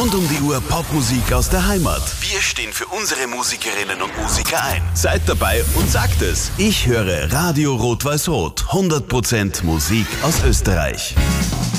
Rund um die Uhr Popmusik aus der Heimat. Wir stehen für unsere Musikerinnen und Musiker ein. Seid dabei und sagt es. Ich höre Radio Rot-Weiß-Rot. 100% Musik aus Österreich.